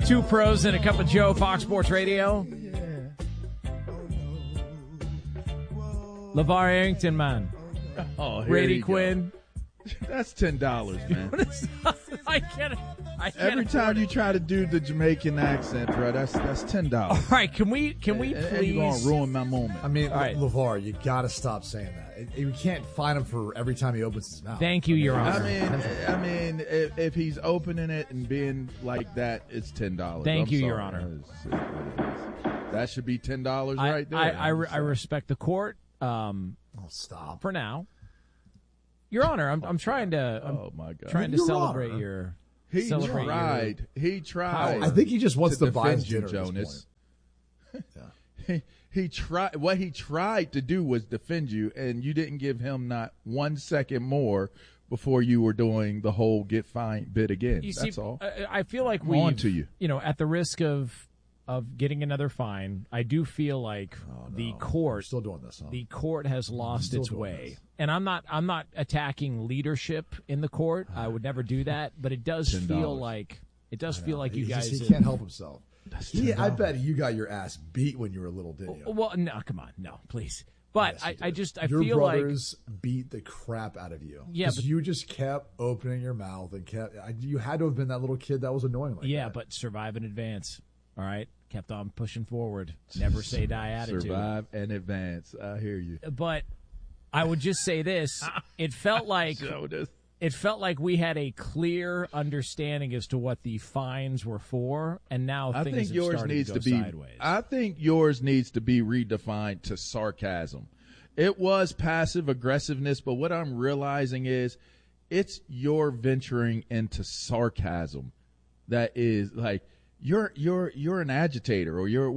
Two pros and a cup of Joe, Fox Sports Radio. LeVar Arrington, man. Oh, Brady Quinn. That's $10, man. I can't Every time you try to do the Jamaican accent, bro, that's $10. All right, can we please? And you're gonna ruin my moment. I mean, right. LeVar, you got to stop saying that. You can't find him for every time he opens his mouth. Thank you, Your Honor. I mean, if he's opening it and being like that, it's $10. Thank you, Your Honor. That should be $10 right there. I respect the court. Stop for now. Your Honor, I'm trying to. Oh my God! Trying to celebrate your. He tried. I think he just wants to the vine you, Jonas. He tried. What he tried to do was defend you, and you didn't give him not 1 second more before you were doing the whole get fined bit again. That's all. I feel like on to you. At the risk of getting another fine, I do feel like the court still doing this. Huh? The court has lost its way, and I'm not attacking leadership in the court. I would never do that, but it does feel like you guys. He can't help himself. I bet you got your ass beat when you were little, didn't you? Well, no, come on, no, please. But yes, I your feel like your brothers beat the crap out of you. Yeah, but you just kept opening your mouth and you had to have been that little kid that was annoying. But survive in advance. All right, kept on pushing forward. Never say die attitude. Survive and advance. I hear you. But I would just say this: it felt like we had a clear understanding as to what the fines were for, and now things have started to go sideways. I think yours needs to be redefined to sarcasm. It was passive aggressiveness, but what I'm realizing is it's your venturing into sarcasm that is like you're an agitator, or you're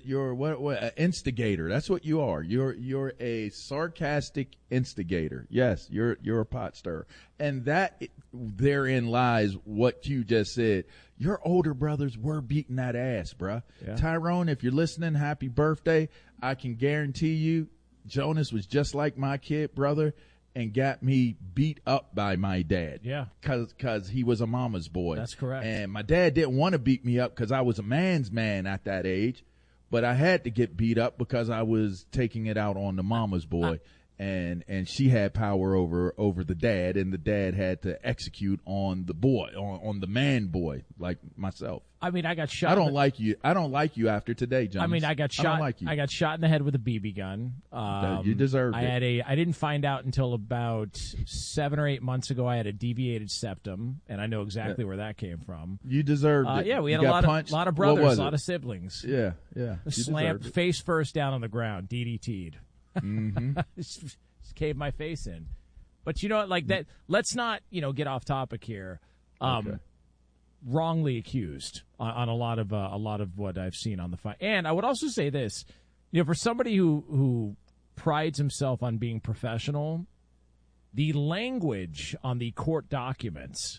an instigator. That's what you are. You're a sarcastic instigator. Yes, you're a pot stirrer, and that therein lies what you just said. Your older brothers were beating that ass, bruh. Yeah. Tyrone, if you're listening, happy birthday. I can guarantee you, Jonas was just like my kid brother and got me beat up by my dad. Yeah. Cause he was a mama's boy. That's correct. And my dad didn't want to beat me up because I was a man's man at that age, but I had to get beat up because I was taking it out on the mama's boy. And she had power over the dad, and the dad had to execute on the boy, on the man boy, like myself. I mean, I got shot. I don't like you after today, Jonas. I mean, I got shot. I don't like you. I got shot in the head with a BB gun. You deserved it. I didn't find out until about 7 or 8 months ago. I had a deviated septum, and I know exactly where that came from. You deserved it. Yeah, we had a lot of brothers, a lot of siblings. Yeah. Slammed face first down on the ground, DDT'd. Mm-hmm. Just caved my face in. But you know what, like that, let's not, get off topic here. Okay. Wrongly accused on a lot of what I've seen on the fight. And I would also say this, for somebody who prides himself on being professional, the language on the court documents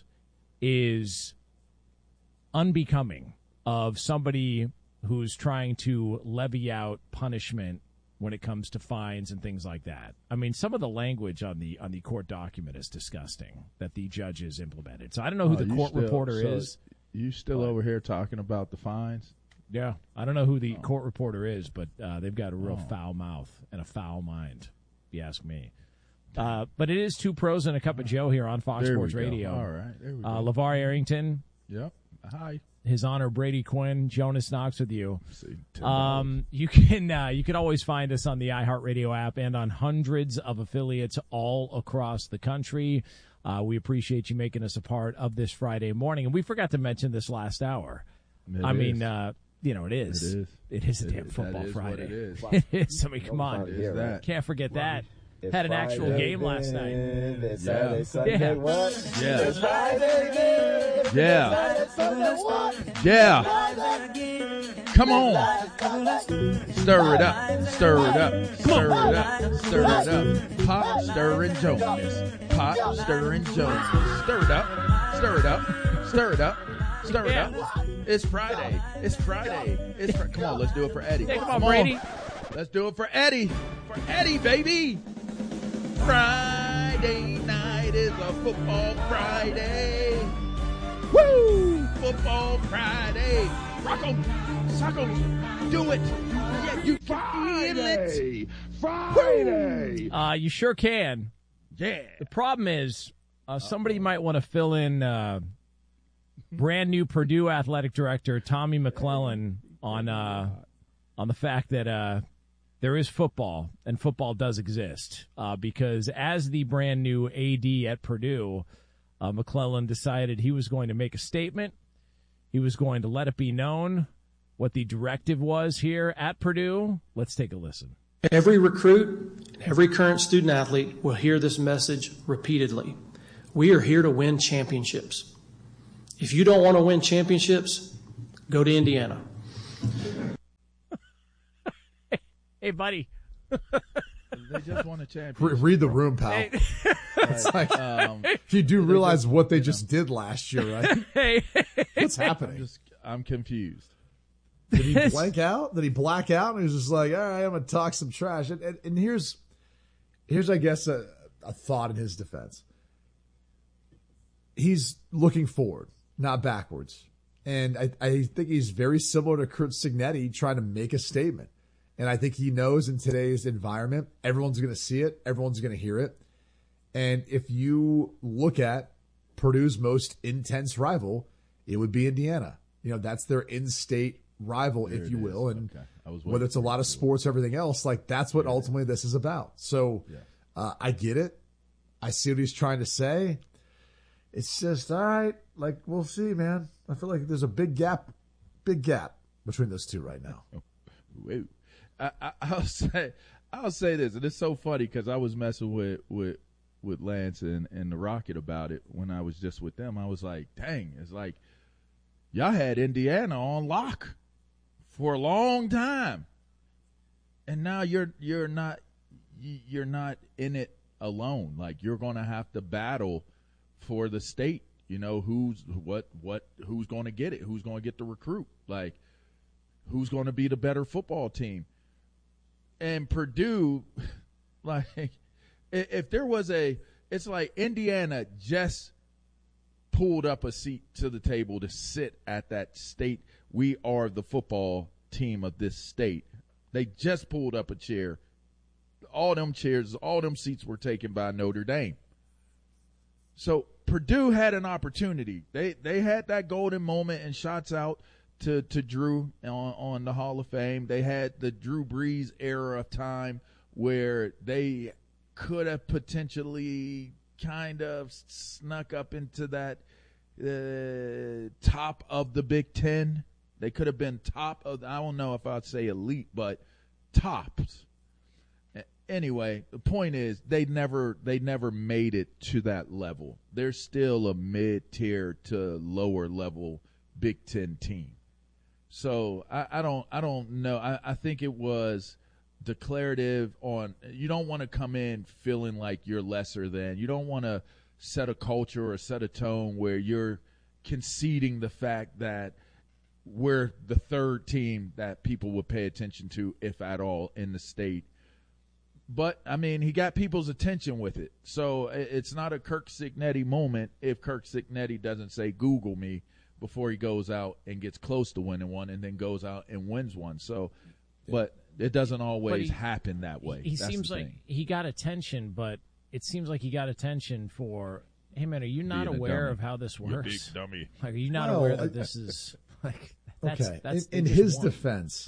is unbecoming of somebody who's trying to levy out punishment when it comes to fines and things like that. I mean, some of the language on the court document is disgusting that the judges implemented. So I don't know who the court reporter is. You still over here talking about the fines? Yeah, I don't know who the court reporter is, but they've got a real foul mouth and a foul mind, if you ask me. But it is Two Pros and a Cup of Joe here on Fox Sports Radio. All right, there we go. LeVar Arrington. Yep. Hi. His Honor Brady Quinn, Jonas Knox with you. You can always find us on the iHeartRadio app and on hundreds of affiliates all across the country. We appreciate you making us a part of this Friday morning, and we forgot to mention this last hour. It is. It is a damn football Friday. It is. It is. I mean, come on, can't forget that. Had an actual game last night. Yeah. Come on. Stir it up. Stir it up. Stir it up. Stir it up. Pop, stirring Jonas. Pop, stirring Jonas. Stir it up. Stir it up. Stir it up. Stir it up. It's Friday. Come on, let's do it for Eddie. Come on, Brady. Let's do it for Eddie. For Eddie, baby. Friday night is a football Friday. Woo! Football Friday. Hey, Rocco, do it. Yeah, you can feel it. Friday. You sure can. Yeah. The problem is somebody might want to fill in brand new Purdue athletic director Tommy McClellan on the fact that there is football and football does exist because as the brand new AD at Purdue, McClellan decided he was going to make a statement. He was going to let it be known what the directive was here at Purdue. Let's take a listen. Every recruit, every current student athlete will hear this message repeatedly. We are here to win championships. If you don't want to win championships, go to Indiana. Hey, buddy. They just won a championship. Read the room, pal. It's like, if you do realize what they just did last year, right? Hey. What's happening? I'm confused. Did he blank out? Did he black out? And he was just like, all right, I'm going to talk some trash. And here's I guess, a thought in his defense. He's looking forward, not backwards. And I think he's very similar to Curt Cignetti trying to make a statement. And I think he knows in today's environment, everyone's going to see it. Everyone's going to hear it. And if you look at Purdue's most intense rival, it would be Indiana. That's their in-state rival, if you will. And whether it's a lot of sports, everything else, like that's what ultimately this is about. So I get it. I see what he's trying to say. It's just, all right, like, we'll see, man. I feel like there's a big gap between those two right now. I'll say this, and it's so funny because I was messing with Lance and the Rocket about it when I was just with them. I was like, dang, it's like y'all had Indiana on lock for a long time, and now you're not in it alone. Like you're going to have to battle for the state. Who's going to get it? Who's going to get the recruit? Like who's going to be the better football team? And Purdue, like, if there was it's like Indiana just pulled up a seat to the table to sit at that state. We are the football team of this state. They just pulled up a chair. All them chairs, all them seats were taken by Notre Dame. So Purdue had an opportunity. They had that golden moment and shots out to Drew on the Hall of Fame. They had the Drew Brees era of time where they could have potentially kind of snuck up into that top of the Big Ten. They could have been top of, I don't know if I'd say elite, but tops. Anyway, the point is they never made it to that level. They're still a mid-tier to lower level Big Ten team. So I don't know. I think it was declarative on, you don't want to come in feeling like you're lesser than. You don't want to set a culture or set a tone where you're conceding the fact that we're the third team that people would pay attention to, if at all, in the state. But, I mean, he got people's attention with it. So it's not a Curt Cignetti moment if Curt Cignetti doesn't say, Google me, before he goes out and gets close to winning one and then goes out and wins one. So, but it doesn't always happen that way. He seems like he got attention, but it seems like he got attention for, hey, man, are you not aware of how this works? You big dummy. Like, are you not aware that this is, like, that's in his defense,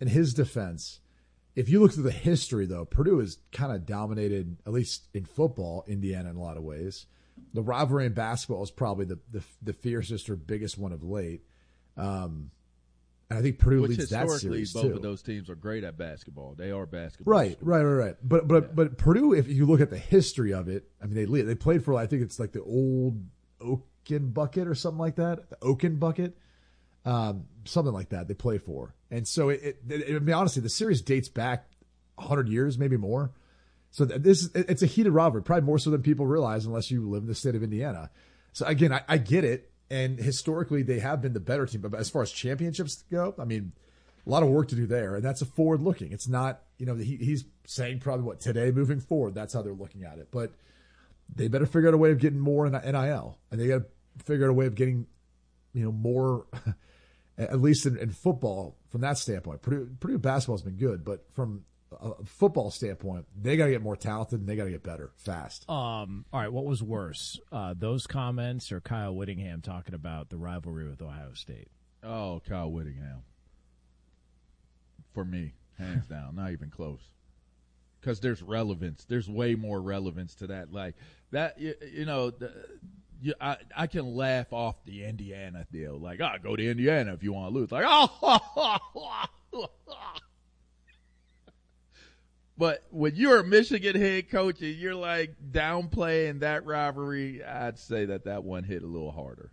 if you look through the history, though, Purdue has kind of dominated, at least in football, Indiana in a lot of ways. The rivalry in basketball is probably the fiercest or biggest one of late. And I think Purdue leads that series, both of those teams are great at basketball. They are basketball. Right. But Purdue, if you look at the history of it, I mean, they played for, I think it's like the old Oaken Bucket or something like that. The Oaken Bucket. Something like that they play for. And so I mean, honestly, the series dates back 100 years, maybe more. So it's a heated rivalry, probably more so than people realize unless you live in the state of Indiana. So again, I get it. And historically they have been the better team, but as far as championships go, I mean, a lot of work to do there. And that's a forward looking. It's not, he's saying probably today moving forward, that's how they're looking at it, but they better figure out a way of getting more in NIL, and they got to figure out a way of getting, more at least in football, from that standpoint. Purdue basketball has been good, but from a football standpoint, they got to get more talented and they got to get better fast. All right, what was worse, those comments or Kyle Whittingham talking about the rivalry with Ohio State? Oh, Kyle Whittingham. For me, hands down, not even close. Because there's relevance. There's way more relevance to that. Like that, I can laugh off the Indiana deal. Like, go to Indiana if you want to lose. Like, But when you're a Michigan head coach and you're like downplaying that rivalry, I'd say that one hit a little harder.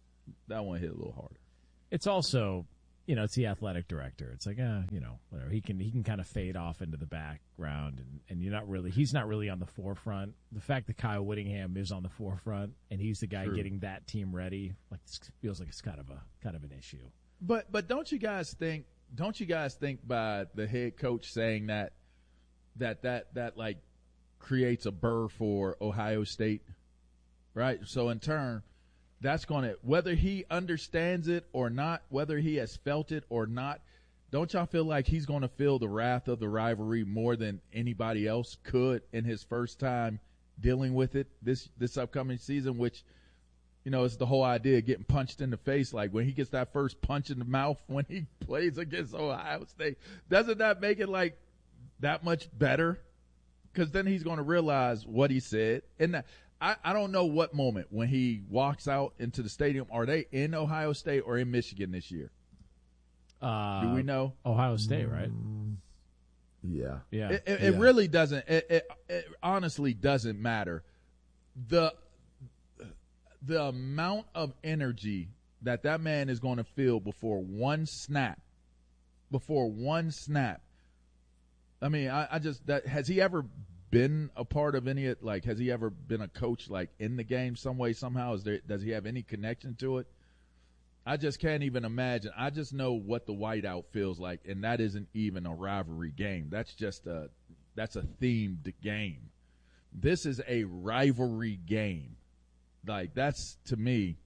It's also, it's the athletic director. It's like, whatever. He can kind of fade off into the background, and he's not really on the forefront. The fact that Kyle Whittingham is on the forefront and he's the guy getting that team ready, like, it feels like it's kind of an issue. But don't you guys think by the head coach saying that like creates a burr for Ohio State, right? So in turn, that's going to, whether he understands it or not, whether he has felt it or not, don't y'all feel like he's going to feel the wrath of the rivalry more than anybody else could in his first time dealing with it this upcoming season, which, it's the whole idea of getting punched in the face. Like when he gets that first punch in the mouth when he plays against Ohio State, doesn't that make it like that much better? Because then he's going to realize what he said. And I don't know what moment when he walks out into the stadium, are they in Ohio State or in Michigan this year? Do we know? Ohio State, right? Yeah. It really doesn't. It honestly doesn't matter. The amount of energy that man is going to feel before one snap. I mean, has he ever been a part of any, like, has he ever been a coach, like, in the game some way, somehow? Does he have any connection to it? I just can't even imagine. I just know what the whiteout feels like, and that isn't even a rivalry game. That's a themed game. This is a rivalry game. Like, that's, to me,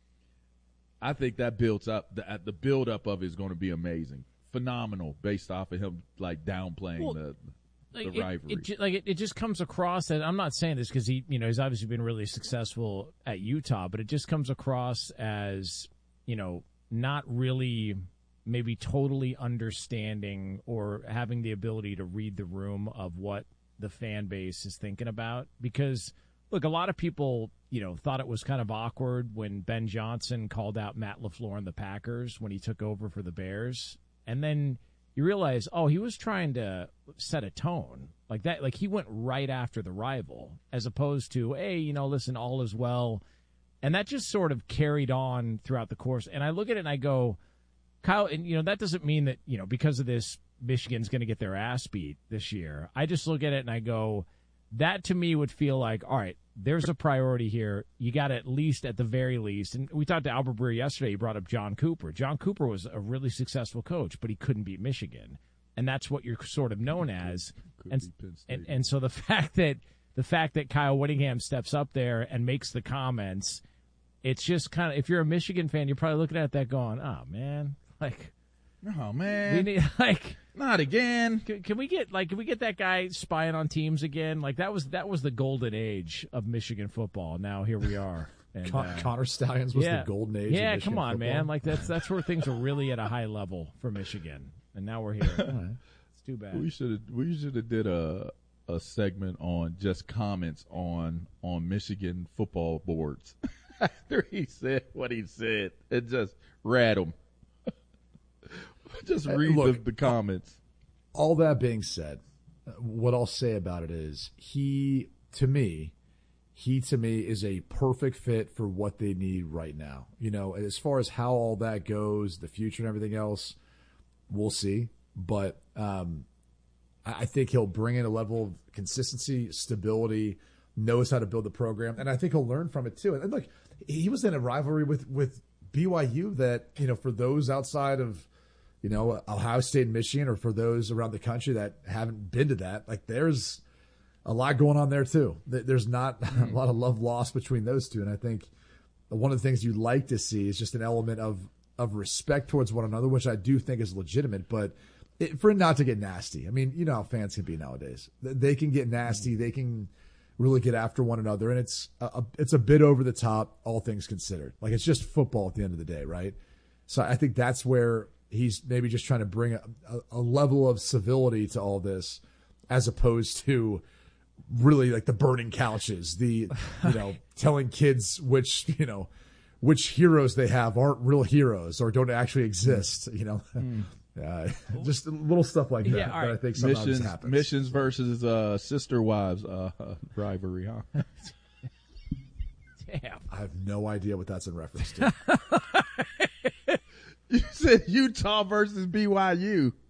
I think that builds up, the build-up of it is going to be amazing. Phenomenal, based off of him, like, downplaying the rivalry. It just comes across that, I'm not saying this because he's obviously been really successful at Utah, but it just comes across as, not really maybe totally understanding or having the ability to read the room of what the fan base is thinking about. Because, look, a lot of people, thought it was kind of awkward when Ben Johnson called out Matt LaFleur and the Packers when he took over for the Bears. And then you realize, he was trying to set a tone like that. Like, he went right after the rival as opposed to, hey, listen, all is well. And that just sort of carried on throughout the course. And I look at it and I go, Kyle, and, that doesn't mean that, because of this, Michigan's going to get their ass beat this year. I just look at it and I go, that to me would feel like, all right, there's a priority here. You got to at least, at the very least, and we talked to Albert Breer yesterday. He brought up John Cooper. John Cooper was a really successful coach, but he couldn't beat Michigan, and that's what you're sort of known as. And so the fact that Kyle Whittingham steps up there and makes the comments, it's just kind of, if you're a Michigan fan, you're probably looking at that going, oh man, like, oh man, we need, like, not again. Can we get that guy spying on teams again? Like, that was the golden age of Michigan football. Now here we are. And, Connor Stallions was the golden age. Yeah, of Michigan come on, football. man. Like, that's where things are really at a high level for Michigan, and now we're here. It's too bad. We should have did a segment on just comments on Michigan football boards after he said what he said. It just read them. Just read the comments. All that being said, what I'll say about it is he to me is a perfect fit for what they need right now. As far as how all that goes, the future and everything else, we'll see. But I think he'll bring in a level of consistency, stability, knows how to build the program, and I think he'll learn from it too. And look, he was in a rivalry with BYU that, for those outside of Ohio State and Michigan, or for those around the country that haven't been to that, like, there's a lot going on there too. There's not a lot of love lost between those two. And I think one of the things you'd like to see is just an element of of respect towards one another, which I do think is legitimate, but for it not to get nasty. I mean, you know how fans can be nowadays. They can get nasty. They can really get after one another, and it's a bit over the top, all things considered. Like, it's just football at the end of the day, right? So I think that's where he's maybe just trying to bring a level of civility to all this, as opposed to really like the burning couches, telling kids which heroes they have aren't real heroes or don't actually exist, just little stuff like that. Yeah, that I think sometimes happens. Missions versus sister wives rivalry, huh? Damn. I have no idea what that's in reference to. You said Utah versus BYU.